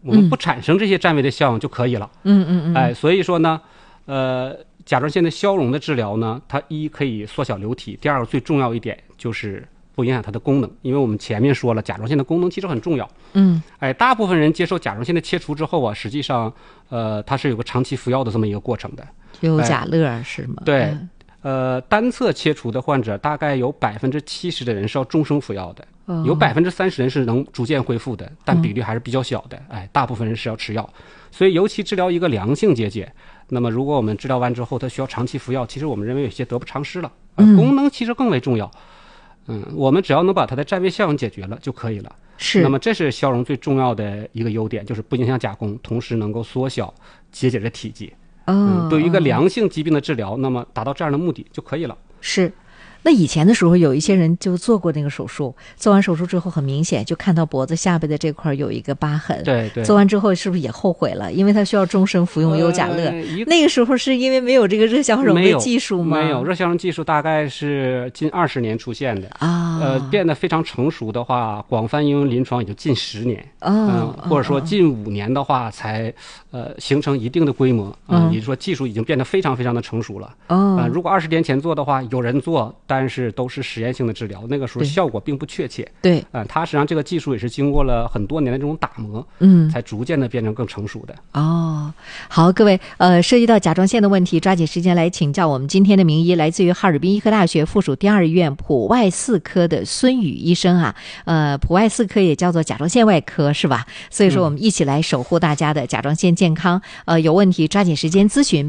我们不产生这些占位的效应就可以了。所以说呢，甲状腺的消融的治疗呢，它一可以缩小瘤体，第二个最重要一点就是不影响它的功能，因为我们前面说了，甲状腺的功能其实很重要。大部分人接受甲状腺的切除之后啊，实际上它是有个长期服药的这么一个过程的。 优甲乐是吗？ 对。单侧切除的患者大概有70%的人是要终生服药的，有30%人是能逐渐恢复的，但比率还是比较小的。大部分人是要吃药，所以尤其治疗一个良性结节，那么如果我们治疗完之后，它需要长期服药，其实我们认为有些得不偿失了。功能其实更为重要。我们只要能把它的占位效应解决了就可以了。 是。 那么这是消融最重要的一个优点，就是不影响甲功，同时能够缩小结节的体积。对于一个良性疾病的治疗，那么达到这样的目的就可以了。 是。那以前的时候有一些人就做过那个手术，做完手术之后很明显就看到脖子下背的这块有一个疤痕。 对。 做完之后是不是也后悔了？因为他需要终生服用优甲乐。那个时候是因为没有这个热消融的技术吗？ 没有，热消融技术大概是近20年出现的变得非常成熟的话，广泛应用临床也就近10年。或者说近5年的话才形成一定的规模。也就是说技术已经变得非常非常的成熟了。如果20年前做的话，有人做，但是都是实验性的治疗，那个时候效果并不确切。 对。 它实际上这个技术也是经过了很多年的这种打磨，才逐渐的变成更成熟的。 好，各位，涉及到甲状腺的问题，抓紧时间来请教我们今天的名医，来自于哈尔滨医科大学附属第2医院普外4科的孙宇医生啊。普外4科也叫做甲状腺外科是吧？所以说我们一起来守护大家的甲状腺健康。有问题抓紧时间咨询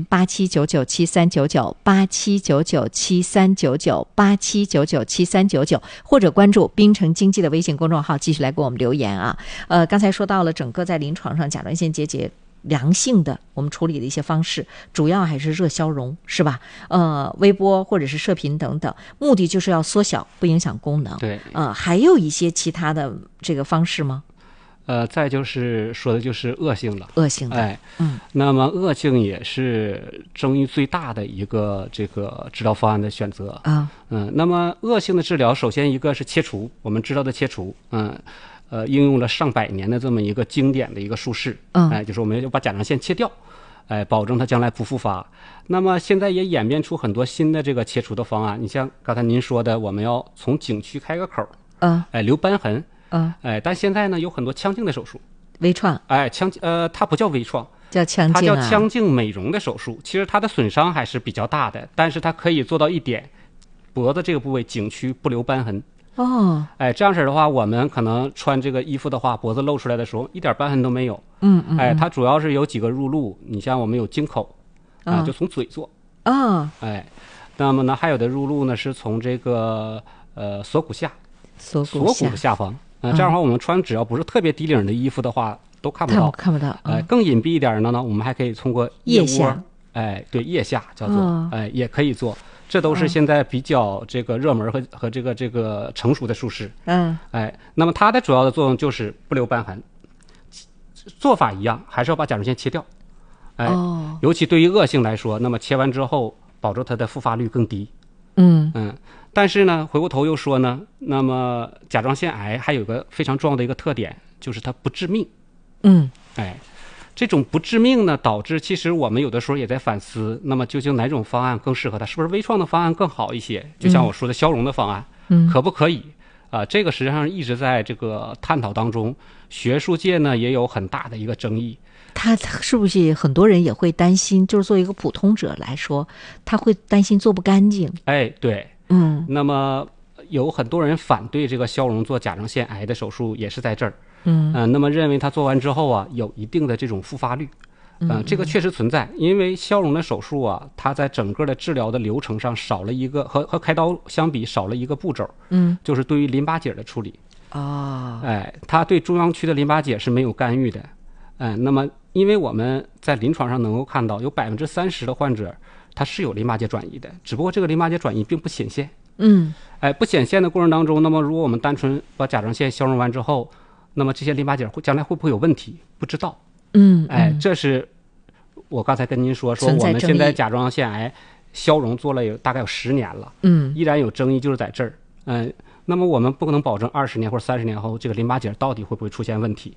879973998799739987997399，或者关注滨城经济的微信公众号，继续来给我们留言啊。刚才说到了整个在临床上甲状腺结节良性的我们处理的一些方式，主要还是热消融是吧？微波或者是射频等等，目的就是要缩小，不影响功能。 对。 还有一些其他的这个方式吗？ 再就是说的就是恶性了。 恶性的。 那么恶性也是争议最大的一个这个治疗方案的选择。那么恶性的治疗，首先一个是切除，我们知道的切除，应用了上百年的这么一个经典的一个术式。就是我们要把甲状腺切掉，保证它将来不复发。那么现在也演变出很多新的这个切除的方案，你像刚才您说的，我们要从颈区开个口，留瘢痕。但现在呢有很多腔镜的手术， 微创。 它不叫微创， 叫腔镜。 它叫腔镜美容的手术。其实它的损伤还是比较大的，但是它可以做到一点，脖子这个部位颈区不留瘢痕。这样式的话，我们可能穿这个衣服的话，脖子露出来的时候一点瘢痕都没有。它主要是有几个入路，你像我们有经口就从嘴做。那么呢还有的入路呢是从这个锁骨下，锁骨的下方。这样的话我们穿只要不是特别低领的衣服的话都看不到。更隐蔽一点呢，我们还可以通过腋窝。对，腋下叫做也可以做。这都是现在比较这个热门和这个成熟的术式。那么它的主要的作用就是不留瘢痕，做法一样，还是要把甲状腺切掉。尤其对于恶性来说，那么切完之后保证它的复发率更低。但是呢回过头又说呢，那么甲状腺癌还有个非常重要的一个特点，就是它不致命。这种不致命呢，导致其实我们有的时候也在反思，那么究竟哪种方案更适合它？是不是微创的方案更好一些？就像我说的消融的方案，可不可以？这个实际上一直在这个探讨当中，学术界呢也有很大的一个争议。 他是不是很多人也会担心，就是作为一个普通者来说，他会担心做不干净？ 对。那么有很多人反对这个消融做甲状腺癌的手术，也是在这儿。那么认为他做完之后啊，有一定的这种复发率。这个确实存在，因为消融的手术啊，它在整个的治疗的流程上少了一个和开刀相比少了一个步骤。就是对于淋巴结的处理。它对中央区的淋巴结是没有干预的。那么因为我们在临床上能够看到，有30%的患者它是有淋巴结转移的，只不过这个淋巴结转移并不显现。不显现的过程当中，那么如果我们单纯把甲状腺消融完之后，那么这些淋巴结将来会不会有问题？不知道。这是我刚才跟您说我们现在甲状腺癌消融做了大概有10年了。依然有争议，就是在这儿。那么我们不可能保证20年或者30年后这个淋巴结到底会不会出现问题。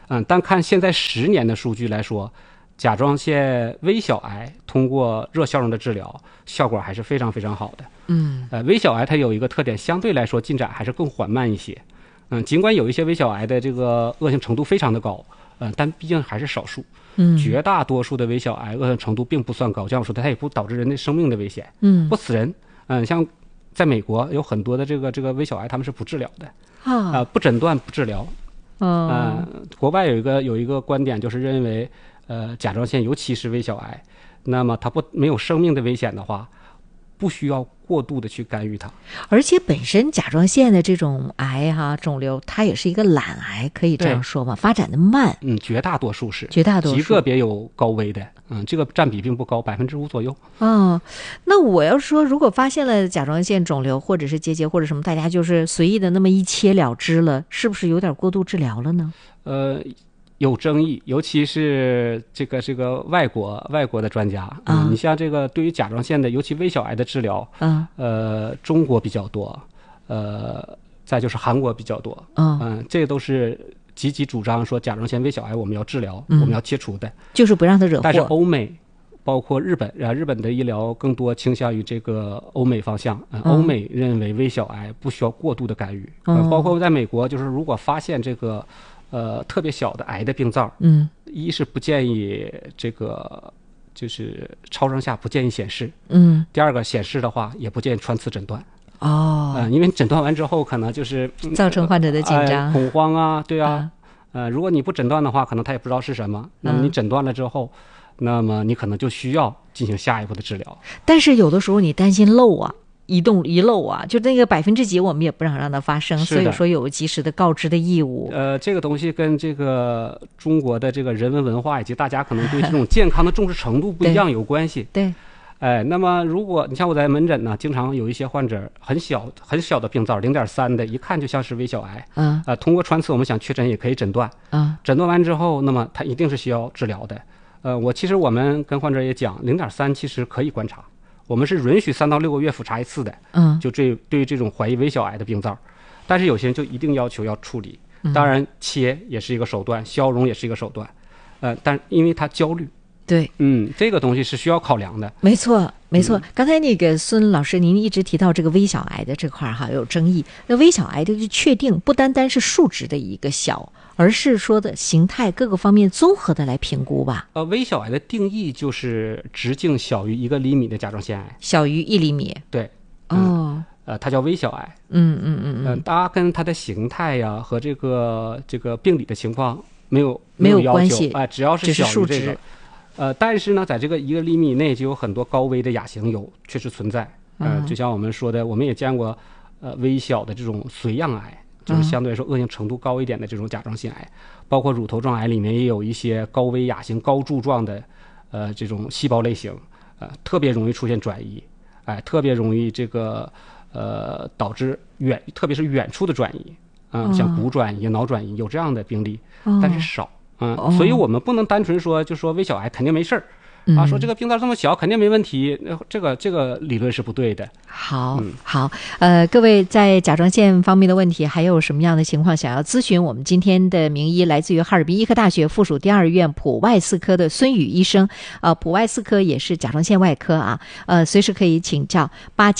但看现在10年的数据来说，甲状腺微小癌通过热消融的治疗效果还是非常非常好的。微小癌它有一个特点，相对来说进展还是更缓慢一些。尽管有一些微小癌的这个恶性程度非常的高，但毕竟还是少数。绝大多数的微小癌恶性程度并不算高，像我说的，它也不导致人的生命的危险，不死人。像在美国有很多的这个微小癌，他们是不治疗的，不诊断不治疗。国外有一个观点，就是认为甲状腺尤其是微小癌，那么它没有生命的危险的话，不需要过度的去干预它。 而且本身甲状腺的这种癌肿瘤，它也是一个懒癌，可以这样说吗？发展的慢。 绝大多数是，极绝大多数个别有高危的，这个占比并不高，5%左右。 那我要说，如果发现了甲状腺肿瘤或者是结节或者什么，大家就是随意的那么一切了之了，是不是有点过度治疗了呢？ 有争议，尤其是这个外国的专家，你像这个对于甲状腺的，尤其微小癌的治疗，中国比较多，再就是韩国比较多，这都是积极主张说甲状腺微小癌我们要治疗，我们要切除的， 就是不让它惹祸。 但是欧美包括日本的医疗更多倾向于这个欧美方向，欧美认为微小癌不需要过度的干预，包括在美国，就是如果发现这个特别小的癌的病灶，一是不建议这个就是超声下不建议显示，第二个显示的话也不建议穿刺诊断。因为诊断完之后可能就是造成患者的紧张、 恐慌啊，对啊，如果你不诊断的话，可能他也不知道是什么。那么你诊断了之后，那么你可能就需要进行下一步的治疗。 但是有的时候你担心漏啊，遗漏啊，就那个几%我们也不想让它发生，所以说有及时的告知的义务。 这个东西跟这个中国的这个人文文化以及大家可能对这种健康的重视程度不一样有关系。 对。 那么如果你像我在门诊呢，经常有一些患者很小的病灶，0.3的，一看就像是微小癌。通过穿刺我们想确诊也可以诊断。诊断完之后，那么它一定是需要治疗的。我们跟患者也讲，0.3其实可以观察，我们是允许3到6个月复查一次的。就对于这种怀疑微小癌的病灶，但是有些人就一定要求要处理。当然切也是一个手段，消融也是一个手段。但因为他焦虑。 对， 这个东西是需要考量的。 没错。刚才那个孙老师，您一直提到这个微小癌的这块有争议。那微小癌这个确定不单单是数值的一个小，而是说的形态各个方面综合的来评估吧。 微小癌的定义就是直径小于1个厘米的甲状腺癌， 小于1厘米。 对。它叫微小癌。它跟它的形态呀和这个病理的情况没有关系。 只要是小于这个。但是呢，在这个1个厘米内就有很多高危的亚型确实存在。就像我们说的，我们也见过微小的这种髓样癌，就是相对来说恶性程度高一点的这种甲状腺癌，包括乳头状癌里面也有一些高危亚型高柱状的这种细胞类型，特别容易出现转移，特别容易这个导致特别是远处的转移，像骨转移、脑转移有这样的病例，但是少。所以我们不能单纯说就说微小癌肯定没事儿。说这个病灶这么小肯定没问题，这个理论是不对的。 好，各位在甲状腺方面的问题还有什么样的情况想要咨询我们今天的名医，来自于哈尔滨医科大学附属第2院普外四科的孙宇医生。普外四科也是甲状腺外科啊，随时可以请教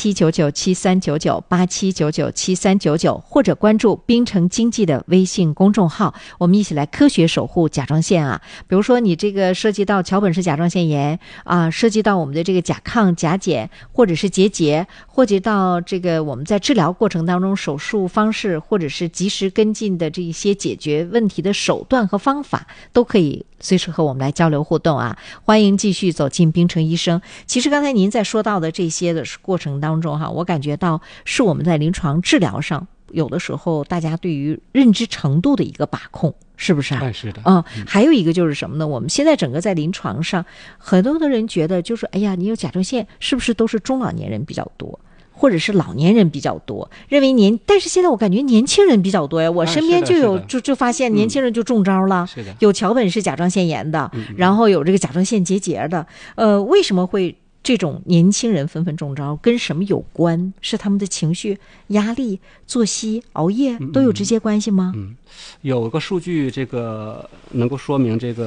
87997399 87997399，或者关注滨城经济的微信公众号，我们一起来科学守护甲状腺啊。比如说你这个涉及到桥本氏甲状腺炎涉及到我们的这个甲亢、甲减，或者是结节，或者到这个我们在治疗过程当中手术方式，或者是及时跟进的这一些解决问题的手段和方法，都可以随时和我们来交流互动啊！欢迎继续走进滨城医生。其实刚才您在说到的这些的过程当中我感觉到是我们在临床治疗上有的时候大家对于认知程度的一个把控，是不是啊？ 是的。 还有一个就是什么呢？我们现在整个在临床上，很多的人觉得就是哎呀，你有甲状腺是不是都是中老年人比较多，或者是老年人比较多？认为但是现在我感觉年轻人比较多呀。我身边就有就发现年轻人就中招了。有桥本氏甲状腺炎的，然后有这个甲状腺结节的。为什么会这种年轻人纷纷中招跟什么有关？是他们的情绪、压力、作息、熬夜都有直接关系吗？ 有个数据，这个能够说明这个